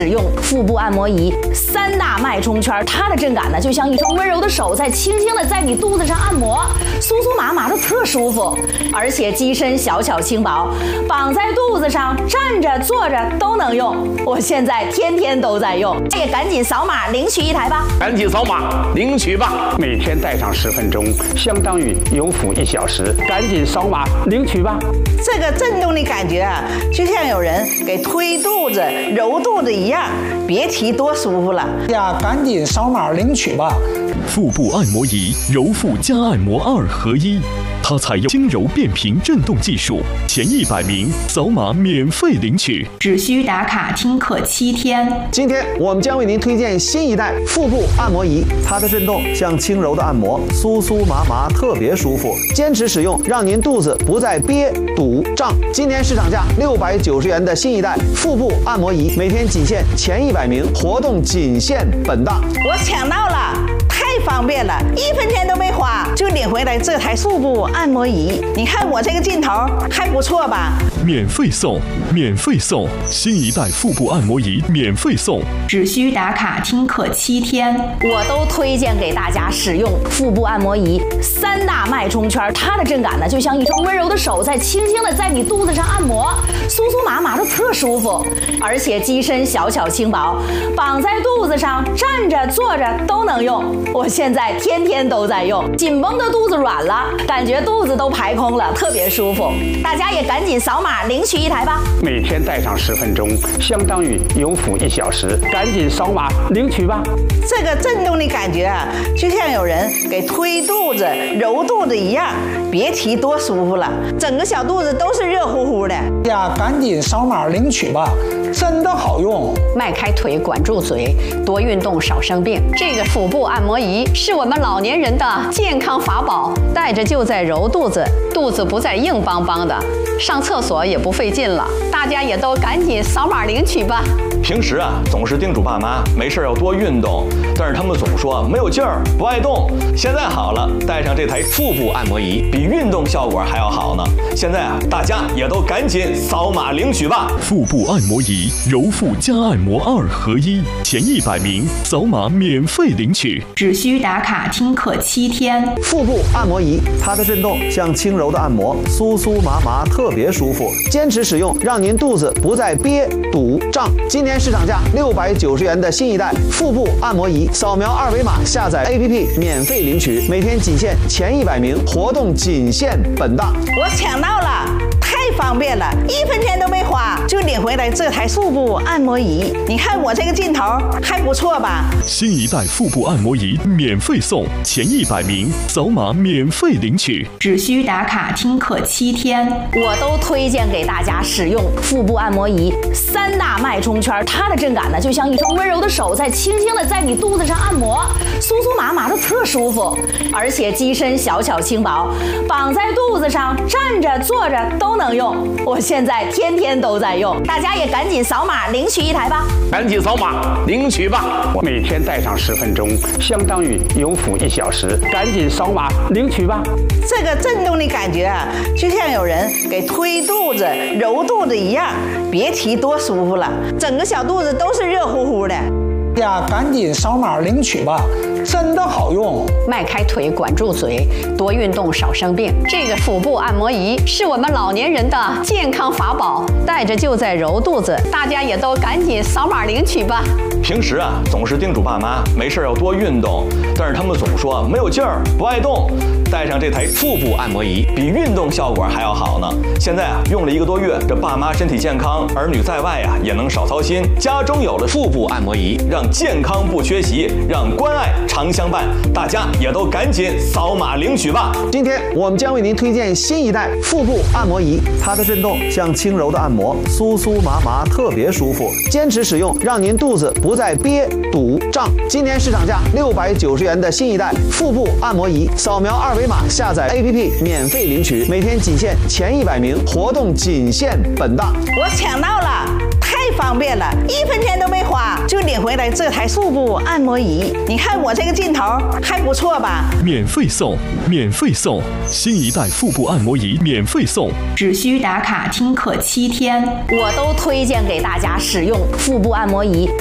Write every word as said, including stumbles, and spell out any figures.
使用腹部按摩仪，三大脉冲圈，它的震感呢，就像一双温柔的手在轻轻的在你肚子上按摩，酥酥麻麻的特舒服，而且机身小巧轻薄，绑在肚子上，站着坐着都能用。我现在天天都在用，也赶紧扫码领取一台吧！ 赶紧扫码领取吧！ 每天戴上十分钟，相当于有辅一小时，赶紧扫码领取吧！ 这个震动的感觉啊，就像有人给推肚子、揉肚子一样，别提多舒服了呀！赶紧扫码领取吧！ 腹部按摩仪，揉腹加按摩二合一，它采用轻柔变频震动技术，前一百名扫码免费领取， 只需打卡听课七天。 今天我们将为您推荐新一代腹部按摩仪，它的震动像轻柔的按摩，酥酥麻麻，特别舒服。坚持使用，让您肚子不再憋、堵、胀。今年市场价六百九十元的新一代腹部按摩仪，每天仅限前一百名，活动仅限本档。 我抢到了！太方便了，一分钱都没花就领回来这台腹部按摩仪。你看我这个劲头还不错吧？ 免费送，免费送，新一代腹部按摩仪免费送， 只需打卡听课七天。 我都推荐给大家使用腹部按摩仪，三大脉冲圈，它的震感呢，就像一双温柔的手在轻轻的在你肚子上按摩，酥酥麻麻的特舒服，而且机身小巧轻薄，绑在肚子上，站着坐着都能用。我现在天天都在用，紧绷的肚子软了，感觉肚子都排空了，特别舒服。大家也赶紧扫码领取一台吧！ 每天戴上十分钟，相当于有辅一小时，赶紧扫码领取吧！ 这个震动的感觉啊，就像有人给推肚子、揉肚子一样，别提多舒服了，整个小肚子都是热乎乎的呀！赶紧扫码领取吧！真的好用， 迈开腿，管住嘴，多运动，少生病。这个腹部按摩仪是我们老年人的健康法宝，戴着就在揉肚子，肚子不再硬邦邦的，上厕所也不费劲了。大家也都赶紧扫码领取吧！ 平时啊，总是叮嘱爸妈没事要多运动，但是他们总说没有劲儿，不爱动。现在好了，带上这台腹部按摩仪，比运动效果还要好呢。现在啊，大家也都赶紧扫码领取吧！ 腹部按摩仪，揉腹加按摩二合一，前一百名扫码免费领取， 只需打卡听课七天。 腹部按摩仪，它的震动像轻柔的按摩，酥酥麻麻，特别舒服。坚持使用，让您肚子不再憋、堵、胀。今年市场价六百九十元的新一代腹部按摩仪，扫描二维码下载 A P P 免费领取，每天仅限前一百名，活动仅限本档。 我抢到了！太方便了，一分钱都没花就领回来这台腹部按摩仪。你看我这个劲头还不错吧？ 新一代腹部按摩仪免费送，前一百名扫码免费领取， 只需打卡听课七天。 我都推荐给大家使用腹部按摩仪，三大脉冲圈，它的震感呢，就像一双温柔的手在轻轻的在你肚子上按摩，酥酥麻麻的特舒服，而且机身小巧轻薄，绑在肚子上，站着坐着都能用。我现在天天都在用，大家也赶紧扫码领取一台吧！ 赶紧扫码领取吧！ 我每天戴上十分钟，相当于有辅一小时，赶紧扫码领取吧！ 这个震动的感觉啊，就像有人给推肚子、揉肚子一样，别提多舒服了，整个小肚子都是热乎乎的呀！赶紧扫码领取吧！真的好用， 迈开腿，管住嘴，多运动，少生病。这个腹部按摩仪是我们老年人的健康法宝，戴着就在揉肚子。大家也都赶紧扫码领取吧！ 平时啊，总是叮嘱爸妈没事要多运动，但是他们总说没有劲儿，不爱动。带上这台腹部按摩仪，比运动效果还要好呢。现在啊，用了一个多月，这爸妈身体健康，儿女在外啊也能少操心。家中有了腹部按摩仪，让健康不缺席，让关爱常相伴。大家也都赶紧扫码领取吧！ 今天我们将为您推荐新一代腹部按摩仪，它的震动像轻柔的按摩，酥酥麻麻，特别舒服。坚持使用，让您肚子不再憋、堵、胀。今年市场价六百九十元的新一代腹部按摩仪，扫描二维码下载 A P P 免费领取，每天仅限前一百名，活动仅限本档。 我抢到了！太方便了，一分钱都没花就领回来。 的这台腹部按摩仪。你看我这个镜头还不错吧？ 免费送，免费送，新一代腹部按摩仪免费送， 只需打卡听课七天。 我都推荐给大家使用腹部按摩仪。